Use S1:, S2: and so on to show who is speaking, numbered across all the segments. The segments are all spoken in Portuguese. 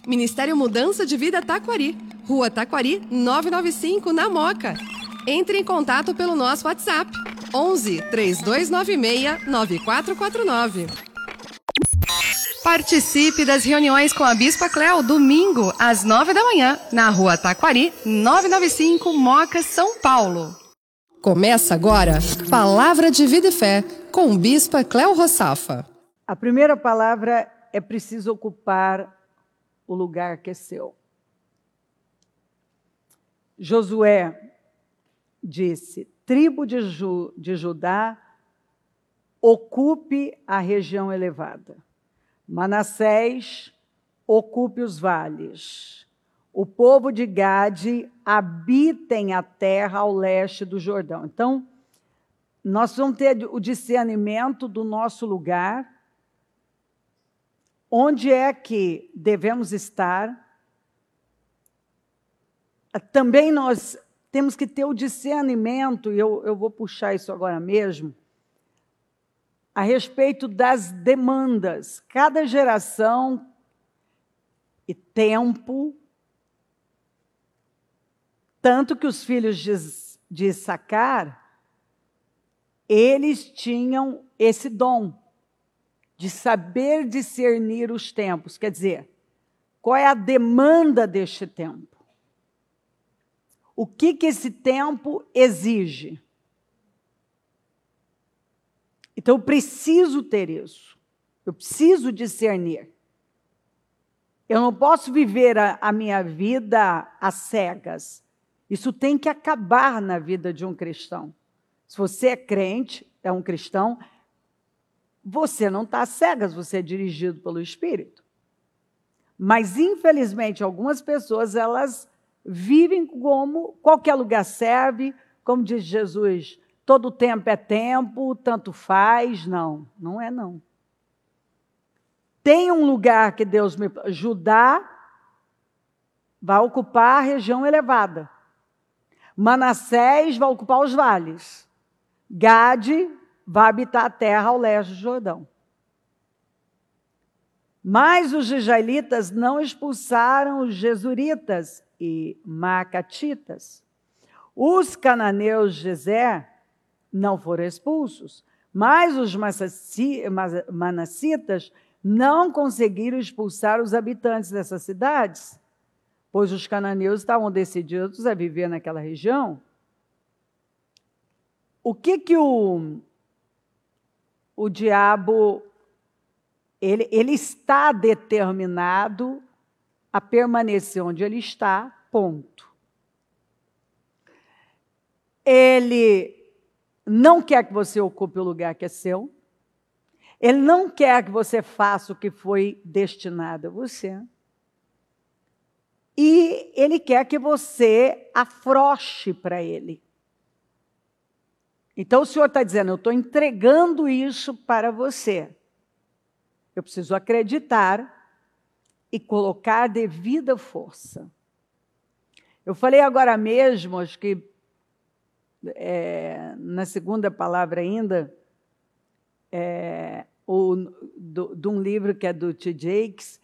S1: Ministério Mudança de Vida Taquari, Rua Taquari, 995, na Moca. Entre em contato pelo nosso WhatsApp, 11 3296 9449. Participe das reuniões com a Bispa Cléo, domingo, às 9 da manhã, na Rua Taquari, 995, Moca, São Paulo. Começa agora, Palavra de Vida e Fé, com Bispa Cléo Rossafa.
S2: A primeira palavra é preciso ocupar o lugar que é seu. Josué disse, tribo de Judá, ocupe a região elevada. Manassés, ocupe os vales. O povo de Gade habitem a terra ao leste do Jordão. Então, nós vamos ter o discernimento do nosso lugar, onde é que devemos estar. Também nós temos que ter o discernimento, e eu vou puxar isso agora mesmo, a respeito das demandas. Cada geração e tempo, tanto que os filhos de Issacar, eles tinham esse dom de saber discernir os tempos. Quer dizer, qual é a demanda deste tempo? O que esse tempo exige? Então, eu preciso ter isso. Eu preciso discernir. Eu não posso viver a minha vida às cegas. Isso tem que acabar na vida de um cristão. Se você é crente, é um cristão, você não está às cegas, você é dirigido pelo Espírito. Mas, infelizmente, algumas pessoas, elas vivem como qualquer lugar serve, como diz Jesus, todo tempo é tempo, tanto faz. Não, não é não. Tem um lugar que Deus me... Judá vai ocupar a região elevada. Manassés vai ocupar os vales. Gade vai habitar a terra ao leste do Jordão. Mas os israelitas não expulsaram os jesuritas e maacatitas. Os cananeus de Gezer não foram expulsos, mas os manassitas não conseguiram expulsar os habitantes dessas cidades, pois os cananeus estavam decididos a viver naquela região. O que o diabo, ele está determinado a permanecer onde ele está, ponto. Ele não quer que você ocupe o lugar que é seu. Ele não quer que você faça o que foi destinado a você. E ele quer que você afrouxe para ele. Então, o Senhor está dizendo, eu estou entregando isso para você. Eu preciso acreditar e colocar devida força. Eu falei agora mesmo, acho que na segunda palavra ainda, de um livro que é do T. Jakes,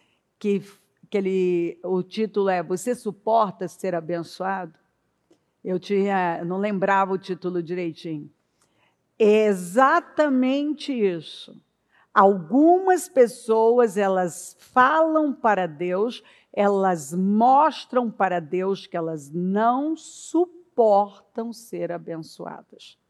S2: o título é Você Suporta Ser Abençoado? Eu não lembrava o título direitinho. É exatamente isso. Algumas pessoas, elas falam para Deus, elas mostram para Deus que elas não suportam ser abençoadas.